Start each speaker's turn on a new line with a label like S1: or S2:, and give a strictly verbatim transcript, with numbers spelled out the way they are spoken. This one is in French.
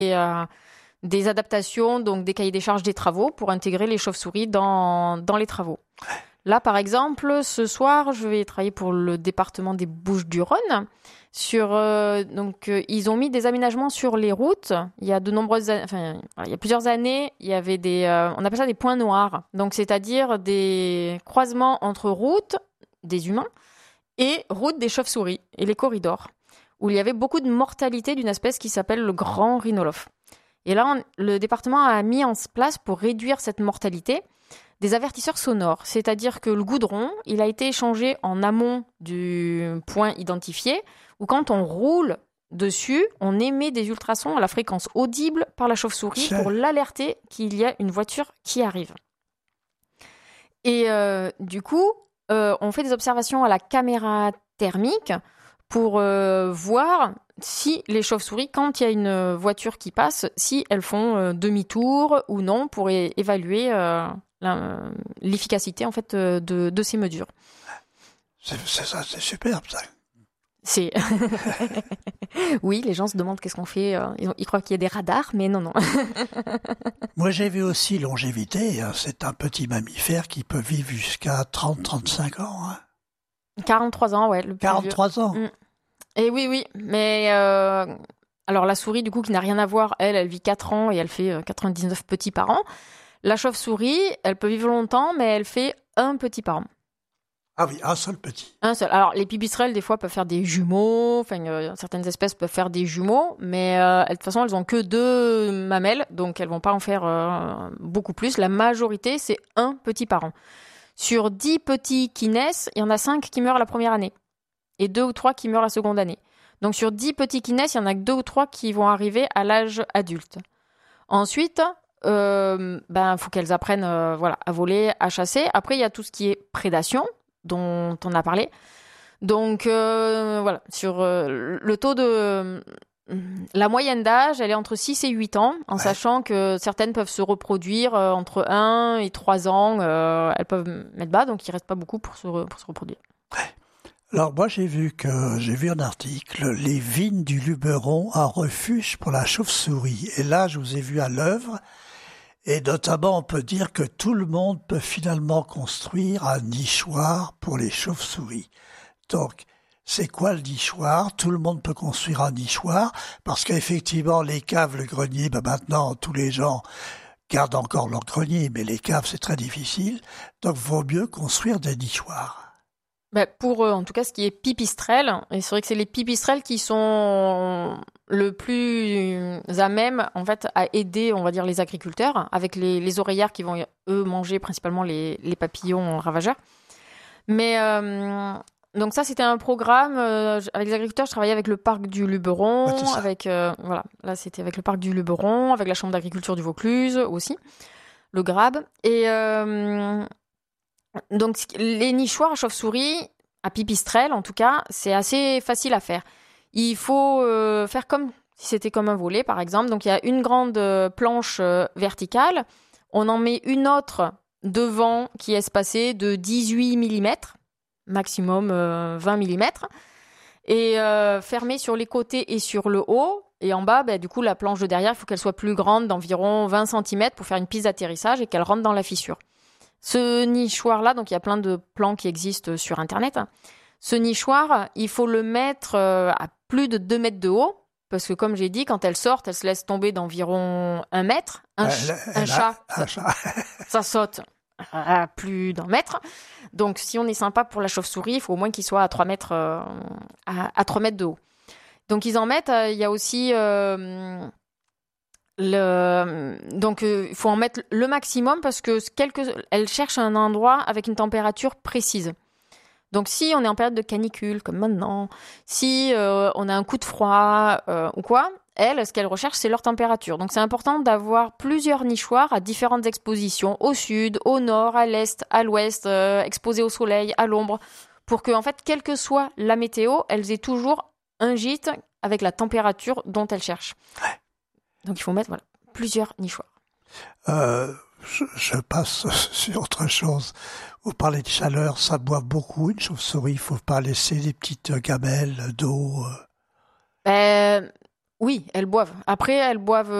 S1: et euh, des adaptations, donc des cahiers des charges des travaux pour intégrer les chauves-souris dans, dans les travaux. Là, par exemple, ce soir, je vais travailler pour le département des Bouches-du-Rhône. Sur, euh, donc, euh, ils ont mis des aménagements sur les routes. Il y a de nombreuses, enfin, il y a plusieurs années, il y avait des, euh, on appelle ça des points noirs. Donc, c'est-à-dire des croisements entre routes des humains et routes des chauves-souris et les corridors, où il y avait beaucoup de mortalité d'une espèce qui s'appelle le grand rhinolophe. Et là, on, le département a mis en place pour réduire cette mortalité des avertisseurs sonores, c'est-à-dire que le goudron, il a été échangé en amont du point identifié, où quand on roule dessus, on émet des ultrasons à la fréquence audible par la chauve-souris
S2: C'est...
S1: pour l'alerter qu'il y a une voiture qui arrive. Et euh, du coup, euh, on fait des observations à la caméra thermique pour euh, voir si les chauves-souris, quand il y a une voiture qui passe, si elles font euh, demi-tour ou non, pour é- évaluer euh, la, l'efficacité en fait de, de ces mesures.
S2: C'est, c'est ça, c'est superbe ça.
S1: C'est oui, les gens se demandent qu'est-ce qu'on fait. Ils, ont, ils croient qu'il y a des radars, mais non, non.
S2: Moi, j'ai vu aussi longévité. C'est un petit mammifère qui peut vivre jusqu'à trente à trente-cinq ans. Hein.
S1: quarante-trois ans, ouais. Le plus
S2: quarante-trois
S1: vieux.
S2: ans.
S1: Mmh. Et oui, oui. Mais euh, alors la souris, du coup, qui n'a rien à voir, elle, elle vit quatre ans et elle fait quatre-vingt-dix-neuf petits par an. La chauve-souris, elle peut vivre longtemps, mais elle fait un petit par an.
S2: Ah oui, un seul petit.
S1: Un seul. Alors, les pipistrelles, des fois, peuvent faire des jumeaux. Enfin, euh, certaines espèces peuvent faire des jumeaux, mais euh, de toute façon, elles ont que deux mamelles, donc elles vont pas en faire euh, beaucoup plus. La majorité, c'est un petit par an. Sur dix petits qui naissent, il y en a cinq qui meurent la première année et deux ou trois qui meurent la seconde année. Donc, sur dix petits qui naissent, il y en a que deux ou trois qui vont arriver à l'âge adulte. Ensuite, euh, ben, faut qu'elles apprennent, euh, voilà, à voler, à chasser. Après, il y a tout ce qui est prédation, dont on a parlé. Donc, euh, voilà, sur euh, le taux de... Euh, la moyenne d'âge, elle est entre six et huit ans, en ouais. sachant que certaines peuvent se reproduire euh, entre un et trois ans. Euh, elles peuvent mettre bas, donc il ne reste pas beaucoup pour se, re, pour se reproduire.
S2: Ouais. Alors, moi, j'ai vu, que, j'ai vu un article, les vignes du Luberon, un refuge pour la chauve-souris. Et là, je vous ai vu à l'œuvre. Et notamment, on peut dire que tout le monde peut finalement construire un nichoir pour les chauves-souris. Donc, c'est quoi le nichoir ? Tout le monde peut construire un nichoir, parce qu'effectivement, les caves, le grenier, ben maintenant, tous les gens gardent encore leur grenier, mais les caves, c'est très difficile. Donc, il vaut mieux construire des nichoirs.
S1: Bah pour euh, en tout cas ce qui est pipistrelles, et c'est vrai que c'est les pipistrelles qui sont le plus à même en fait à aider, on va dire, les agriculteurs avec les, les oreillères qui vont eux manger principalement les, les papillons ravageurs. Mais euh, donc ça c'était un programme euh, avec les agriculteurs. Je travaillais avec le parc du Luberon, ouais, avec euh, voilà là c'était avec le parc du Luberon, avec la chambre d'agriculture du Vaucluse aussi, le Grabe et euh, donc, les nichoirs à chauve-souris, à pipistrelles en tout cas, c'est assez facile à faire. Il faut euh, faire comme si c'était comme un volet, par exemple. Donc, il y a une grande euh, planche euh, verticale. On en met une autre devant qui est espacée de dix-huit millimètres, maximum euh, vingt millimètres, et euh, fermée sur les côtés et sur le haut. Et en bas, bah, du coup, la planche de derrière, il faut qu'elle soit plus grande, d'environ vingt centimètres pour faire une piste d'atterrissage et qu'elle rentre dans la fissure. Ce nichoir-là, donc il y a plein de plans qui existent sur Internet. Ce nichoir, il faut le mettre à plus de deux mètres de haut, parce que comme j'ai dit, quand elle sort, elle se laisse tomber d'environ un mètre. Un, elle, ch- elle un, chat, a, ça, un chat, ça saute à plus d'un mètre. Donc si on est sympa pour la chauve-souris, il faut au moins qu'il soit à trois mètres, euh, à, à trois mètres de haut. Donc ils en mettent, euh, il y a aussi... Euh, Le, donc, euh, il faut en mettre le maximum parce que quelque, elle cherche un endroit avec une température précise. Donc, si on est en période de canicule, comme maintenant, si euh, on a un coup de froid euh, ou quoi, elles, ce qu'elles recherchent, c'est leur température. Donc, c'est important d'avoir plusieurs nichoirs à différentes expositions, au sud, au nord, à l'est, à l'ouest, euh, exposés au soleil, à l'ombre, pour que, en fait, quelle que soit la météo, elles aient toujours un gîte avec la température dont elles cherchent. Donc, il faut mettre voilà, plusieurs nichoirs.
S2: Euh, je, je passe sur autre chose. Vous parlez de chaleur, ça boit beaucoup, une chauve-souris. Il ne faut pas laisser des petites gamelles d'eau.
S1: Euh, Oui, elles boivent. Après, elles boivent